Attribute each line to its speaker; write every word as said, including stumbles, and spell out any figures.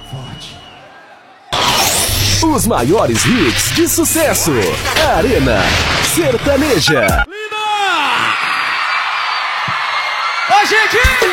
Speaker 1: forte.
Speaker 2: Os maiores hits de sucesso. Arena Sertaneja.
Speaker 3: Linda! A gente...